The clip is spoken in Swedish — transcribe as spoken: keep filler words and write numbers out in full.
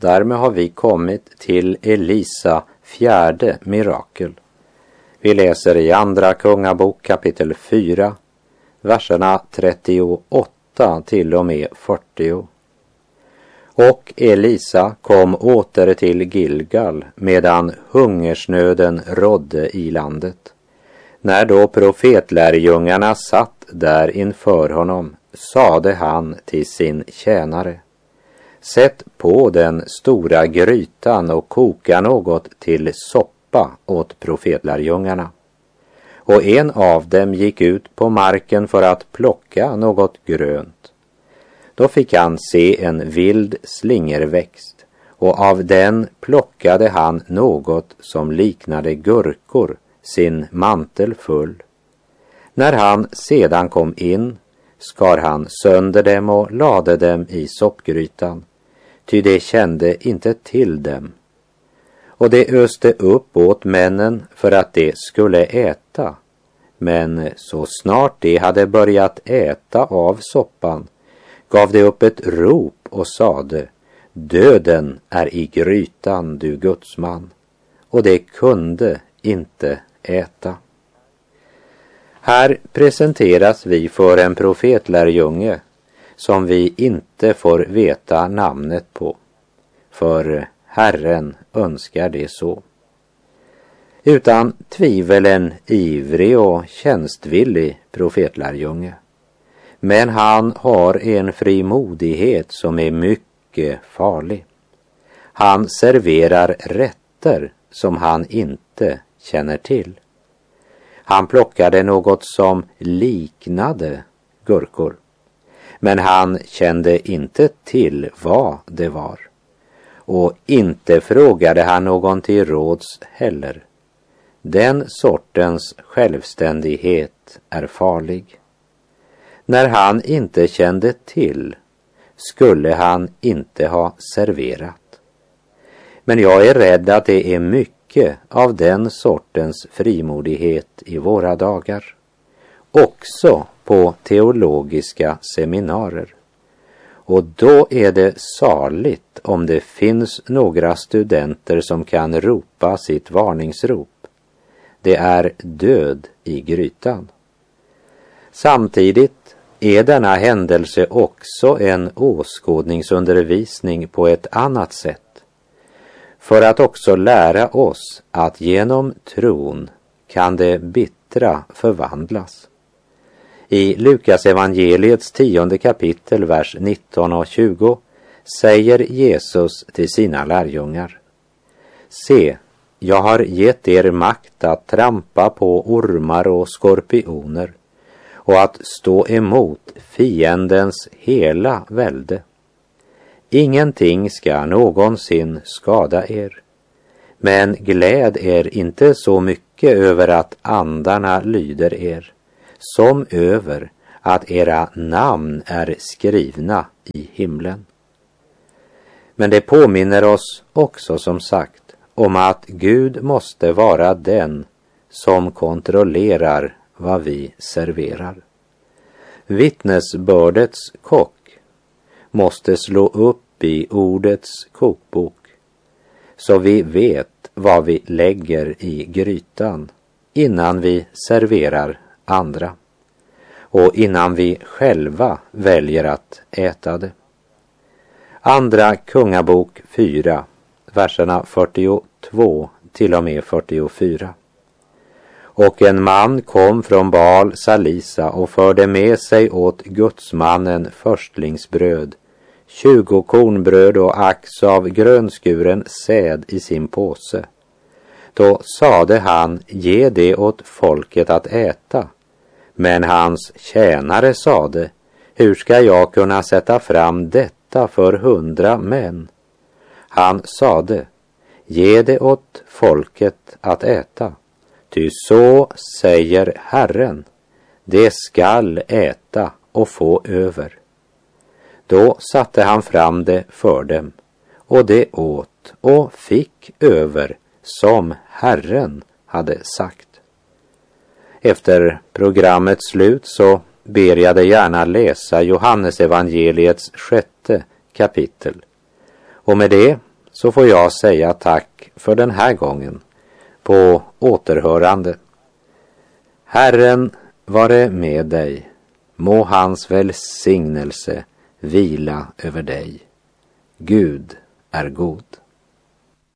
därmed har vi kommit till Elisa fjärde mirakel. Vi läser i andra kungabok kapitel fyra, verserna trettioåtta till och med fyrtio. Och Elisa kom åter till Gilgal medan hungersnöden rådde i landet. När då profetlärjungarna satt där inför honom, sade han till sin tjänare: sätt på den stora grytan och koka något till soppa åt profetlärjungarna. Och en av dem gick ut på marken för att plocka något grönt. Då fick han se en vild slingerväxt, och av den plockade han något som liknade gurkor, sin mantel full. När han sedan kom in, skar han sönder dem och lade dem i soppgrytan, ty de kände inte till dem. Och det öste upp åt männen för att de skulle äta. Men så snart de hade börjat äta av soppan, gav de upp ett rop och sade: döden är i grytan, du gudsman. Och de kunde inte äta. Här presenteras vi för en profetlärjunge som vi inte får veta namnet på, för Herren önskar det så. Utan tvivel en ivrig och tjänstvillig profetlärjunge. Men han har en frimodighet som är mycket farlig. Han serverar rätter som han inte känner till. Han plockade något som liknade gurkor, men han kände inte till vad det var. Och inte frågade han någon till råds heller. Den sortens självständighet är farlig. När han inte kände till, skulle han inte ha serverat. Men jag är rädd att det är mycket av den sortens frimodighet i våra dagar. Också på teologiska seminarier. Och då är det saligt om det finns några studenter som kan ropa sitt varningsrop. Det är död i grytan. Samtidigt är denna händelse också en åskådningsundervisning på ett annat sätt. För att också lära oss att genom tron kan det bittra förvandlas. I Lukas evangeliets tionde kapitel, vers nitton och tjugo, säger Jesus till sina lärjungar: se, jag har gett er makt att trampa på ormar och skorpioner och att stå emot fiendens hela välde. Ingenting ska någonsin skada er, men gläd er inte så mycket över att andarna lyder er, som över att era namn är skrivna i himlen. Men det påminner oss också som sagt om att Gud måste vara den som kontrollerar vad vi serverar. Vittnesbördets kock måste slå upp i ordets kokbok, så vi vet vad vi lägger i grytan innan vi serverar andra och innan vi själva väljer att äta det. Andra kungabok fyra, verserna fyrtiotvå till och med fyrtiofyra. Och en man kom från Baal Salisa och förde med sig åt gudsmannen förstlingsbröd, tjugo kornbröd och ax av grönskuren säd i sin påse. Då sade han: ge det åt folket att äta. Men hans tjänare sade: hur ska jag kunna sätta fram detta för hundra män? Han sade: ge det åt folket att äta. Ty så säger Herren, det skall äta och få över. Då satte han fram det för dem, och det åt och fick över som Herren hade sagt. Efter programmets slut så ber jag dig gärna läsa Johannes evangeliets sjätte kapitel. Och med det så får jag säga tack för den här gången. På återhörande. Herren vare med dig. Må hans välsignelse vila över dig. Gud är god.